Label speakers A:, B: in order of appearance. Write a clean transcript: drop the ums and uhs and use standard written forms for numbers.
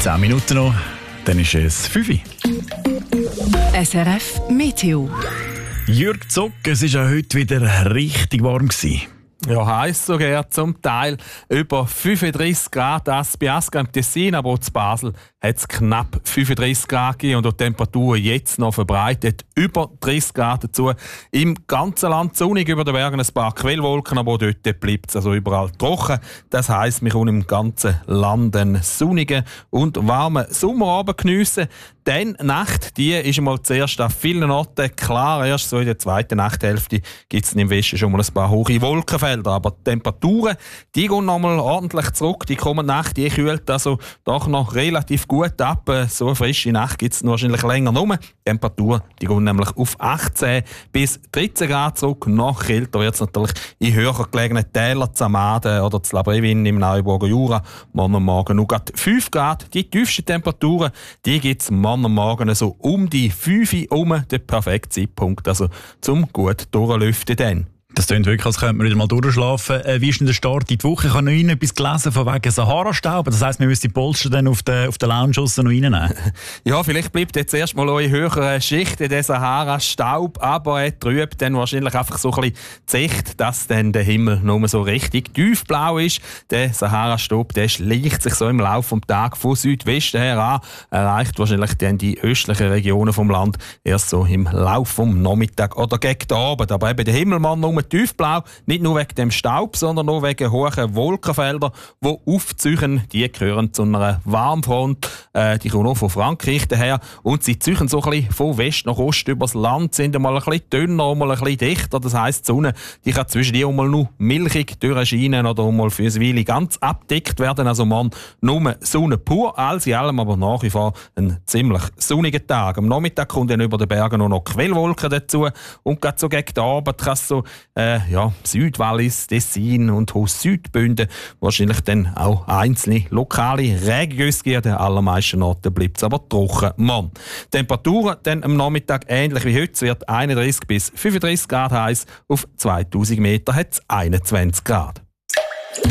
A: 10 Minuten noch, dann ist es 5 Uhr.
B: SRF Meteo.
A: Jürg Zock, es war ja heute wieder richtig warm gewesen.
C: Ja, heiß sogar, zum Teil über 35 Grad, das bei Aska im Tessin, aber auch zu Basel hat es knapp 35 Grad gegeben und die Temperatur jetzt noch verbreitet, über 30 Grad dazu. Im ganzen Land sonnig, über den Bergen ein paar Quellwolken, aber auch dort bleibt es also überall trocken. Das heisst, wir können im ganzen Land einen sonnigen und warmen Sommerabend geniessen. Die Nacht, die ist mal zuerst an vielen Orten klar. Erst so in der zweiten Nachthälfte gibt es im Westen schon mal ein paar hohe Wolkenfelder. Aber die Temperaturen, die gehen noch mal ordentlich zurück. Die kommende Nacht, die kühlt also doch noch relativ gut ab. So eine frische Nacht gibt es wahrscheinlich länger rum. Die Temperatur, die gehen nämlich auf 18 bis 13 Grad zurück. Noch kälter wird es natürlich in höher gelegenen Tälern, Zamaden oder zu Labrevin im Neuburger Jura. Morgen noch 5 Grad. Die tiefsten Temperaturen, die gibt es am Morgen so um die 5 Uhr herum, der perfekte Zeitpunkt, also zum gut durchlüften dann.
A: Das klingt wirklich, als könnte man wieder mal durchschlafen. Wie ist denn der Start in die Woche? Ich habe noch etwas gelesen von wegen Sahara-Staub. Das heisst, wir müssen die Polster dann auf der Lounge noch reinnehmen.
C: Ja, vielleicht bleibt jetzt erstmal in höheren Schichten der Sahara-Staub, aber er trübt dann wahrscheinlich einfach so ein bisschen die Sicht, dass dann der Himmel nur so richtig tiefblau ist. Der Sahara-Staub, der schleicht sich so im Laufe des Tages von Südwesten her an, erreicht wahrscheinlich dann die östlichen Regionen vom Land erst so im Laufe des Nachmittags oder gegen den Abend. Aber eben der Himmel nur tiefblau, nicht nur wegen dem Staub, sondern auch wegen hohen Wolkenfeldern, die aufziehen. Die gehören zu einer Warmfront, die kommen auch von Frankreich daher und sie ziehen so ein bisschen von West nach Ost übers Land, sind einmal ein bisschen dünner, einmal ein bisschen dichter. Das heisst, die Sonne die kann zwischen die einmal nur milchig durchscheinen oder einmal für eine Weile ganz abdeckt werden. Also man nur Sonne pur, alles in allem aber nach wie vor ein ziemlich sonniger Tag. Am Nachmittag kommt dann über den Bergen noch Quellwolken dazu und gerade so gegen den Abend kann es so Südwallis, Tessin und Südbünden wahrscheinlich dann auch einzelne lokale Regengüsse geben. An den allermeisten Orten bleibt es aber trocken. Temperaturen dann am Nachmittag ähnlich wie heute. Es wird 31 bis 35 Grad heiß. Auf 2000 Meter hat es 21 Grad.